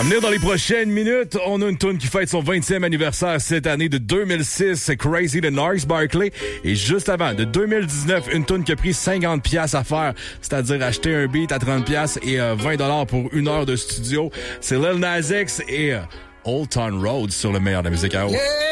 À venir dans les prochaines minutes, on a une tune qui fête son 20e anniversaire cette année de 2006, c'est Crazy de Gnarls Barkley. Et juste avant, de 2019, une tune qui a pris 50$ à faire, c'est-à-dire acheter un beat à 30$ et 20$ pour une heure de studio. C'est Lil Nas X et Old Town Road sur le meilleur de la musique à eau. Yeah!